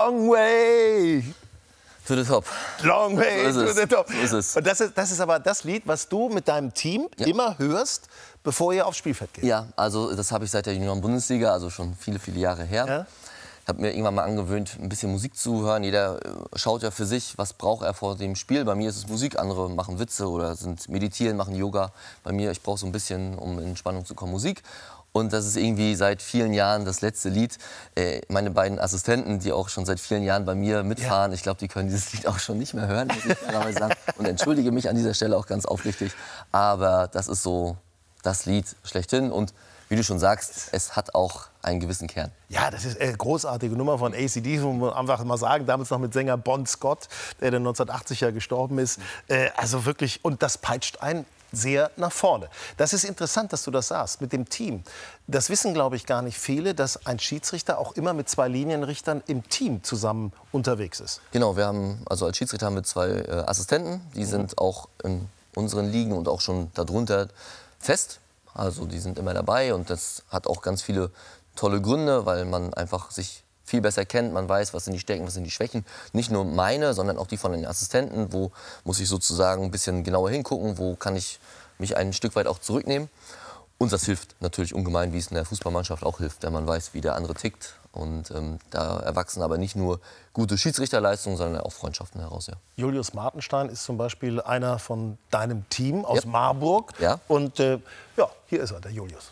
Long way to the top. Long way So to ist the es. top. So ist es. Und das ist aber das Lied, was du mit deinem Team immer hörst, bevor ihr aufs Spielfeld geht. Ja, also das habe ich seit der Junioren-Bundesliga, also schon viele, viele Jahre her. Ja? Ich habe mir irgendwann mal angewöhnt, ein bisschen Musik zu hören. Jeder schaut ja für sich, was braucht er vor dem Spiel. Bei mir ist es Musik, andere machen Witze oder sind meditieren, machen Yoga. Bei mir, ich brauche so ein bisschen, um in Entspannung zu kommen, Musik. Und das ist irgendwie seit vielen Jahren das letzte Lied. Meine beiden Assistenten, die auch schon seit vielen Jahren bei mir mitfahren, ich glaube, die können dieses Lied auch schon nicht mehr hören, muss ich fairerweise sagen. Und entschuldige mich an dieser Stelle auch ganz aufrichtig. Aber das ist so das Lied schlechthin. Und wie du schon sagst, es hat auch einen gewissen Kern. Ja, das ist eine großartige Nummer von AC/DC, muss man einfach mal sagen. Damals noch mit Sänger Bon Scott, der dann 1980 gestorben ist. Also wirklich, und das peitscht ein sehr nach vorne. Das ist interessant, dass du das sagst, mit dem Team. Das wissen, glaube ich, gar nicht viele, dass ein Schiedsrichter auch immer mit zwei Linienrichtern im Team zusammen unterwegs ist. Genau, wir haben, also als Schiedsrichter haben wir zwei Assistenten. Die sind auch in unseren Ligen und auch schon darunter fest. Also die sind immer dabei und das hat auch ganz viele tolle Gründe, weil man einfach sich viel besser kennt, man weiß, was sind die Stärken, was sind die Schwächen. Nicht nur meine, sondern auch die von den Assistenten. Wo muss ich sozusagen ein bisschen genauer hingucken, wo kann ich mich ein Stück weit auch zurücknehmen. Und das hilft natürlich ungemein, wie es in der Fußballmannschaft auch hilft, wenn man weiß, wie der andere tickt. Und da erwachsen aber nicht nur gute Schiedsrichterleistungen, sondern auch Freundschaften heraus. Ja. Julius Martenstein ist zum Beispiel einer von deinem Team aus Marburg. Ja. Und ja, hier ist er, der Julius.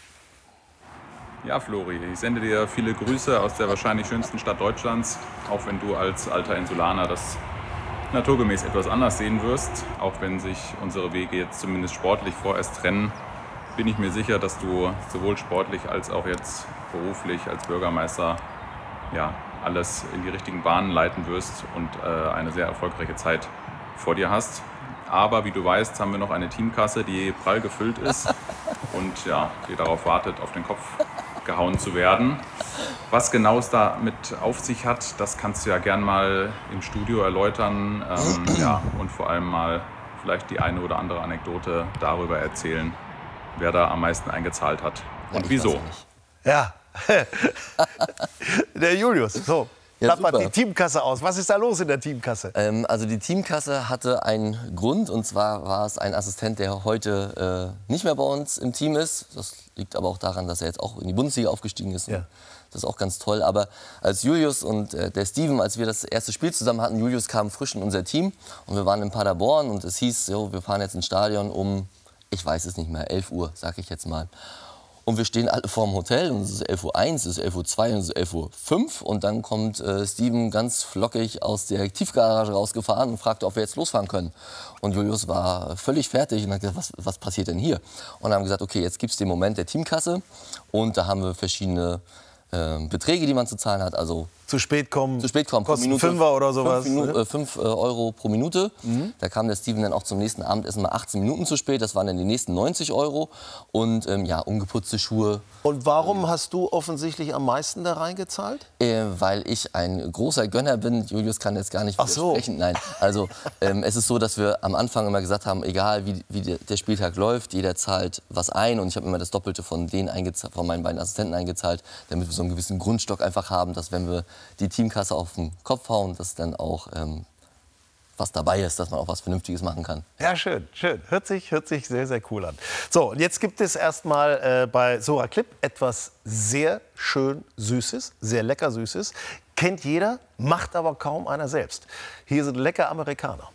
Ja, Flori, ich sende dir viele Grüße aus der wahrscheinlich schönsten Stadt Deutschlands, auch wenn du als alter Insulaner das naturgemäß etwas anders sehen wirst. Auch wenn sich unsere Wege jetzt zumindest sportlich vorerst trennen, bin ich mir sicher, dass du sowohl sportlich als auch jetzt beruflich als Bürgermeister alles in die richtigen Bahnen leiten wirst und eine sehr erfolgreiche Zeit vor dir hast. Aber wie du weißt, haben wir noch eine Teamkasse, die prall gefüllt ist und die darauf wartet, auf den Kopf gehauen zu werden. Was genau es damit auf sich hat, das kannst du ja gern mal im Studio erläutern und vor allem mal vielleicht die eine oder andere Anekdote darüber erzählen, wer da am meisten eingezahlt hat und wieso. Ja, der Julius, so. Ja, Klappert die Teamkasse aus. Was ist da los in der Teamkasse? Also die Teamkasse hatte einen Grund, und zwar war es ein Assistent, der heute nicht mehr bei uns im Team ist. Das liegt aber auch daran, dass er jetzt auch in die Bundesliga aufgestiegen ist. Ja. Das ist auch ganz toll. Aber als Julius und der Steven, als wir das erste Spiel zusammen hatten, Julius kam frisch in unser Team und wir waren in Paderborn und es hieß, jo, wir fahren jetzt ins Stadion um, ich weiß es nicht mehr, 11 Uhr, sag ich jetzt mal. Und wir stehen alle vorm Hotel und es ist 11:01 Uhr, es ist 11:02 Uhr und es ist 11:05 Uhr. Und dann kommt Steven ganz flockig aus der Tiefgarage rausgefahren und fragte, ob wir jetzt losfahren können. Und Julius war völlig fertig und hat gesagt, was passiert denn hier? Und haben gesagt, okay, jetzt gibt es den Moment der Teamkasse und da haben wir verschiedene Beträge, die man zu zahlen hat. Also zu spät kommen pro kostet Minute, Fünfer oder sowas. 5 Euro pro Minute. Da kam der Steven dann auch zum nächsten Abendessen mal 18 Minuten zu spät. Das waren dann die nächsten 90 Euro. Und ungeputzte Schuhe. Und warum hast du offensichtlich am meisten da reingezahlt? Weil ich ein großer Gönner bin. Julius kann jetzt gar nicht widersprechen. So. Nein, also es ist so, dass wir am Anfang immer gesagt haben, egal wie der Spieltag läuft, jeder zahlt was ein. Und ich habe immer das Doppelte von meinen beiden Assistenten eingezahlt, damit wir so einen gewissen Grundstock einfach haben, dass wenn wir die Teamkasse auf den Kopf hauen, dass dann auch was dabei ist, dass man auch was Vernünftiges machen kann. Ja, schön, schön. Hört sich sehr, sehr cool an. So, und jetzt gibt es erstmal bei Sora Clip etwas sehr schön Süßes, sehr lecker Süßes. Kennt jeder, macht aber kaum einer selbst. Hier sind lecker Amerikaner.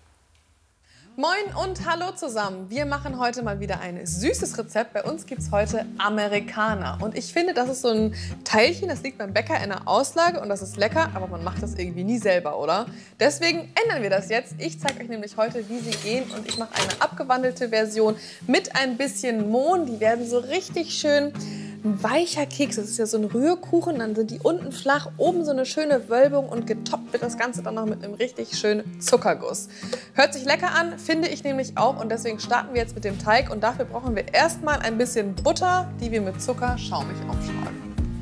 Moin und hallo zusammen. Wir machen heute mal wieder ein süßes Rezept. Bei uns gibt es heute Amerikaner. Und ich finde, das ist so ein Teilchen, das liegt beim Bäcker in der Auslage und das ist lecker, aber man macht das irgendwie nie selber, oder? Deswegen ändern wir das jetzt. Ich zeige euch nämlich heute, wie sie gehen und ich mache eine abgewandelte Version mit ein bisschen Mohn. Die werden so richtig schön ein weicher Keks. Das ist ja so ein Rührkuchen, dann sind die unten flach, oben so eine schöne Wölbung und getoppt wird das Ganze dann noch mit einem richtig schönen Zuckerguss. Hört sich lecker an, finde ich nämlich auch und deswegen starten wir jetzt mit dem Teig und dafür brauchen wir erstmal ein bisschen Butter, die wir mit Zucker schaumig aufschlagen.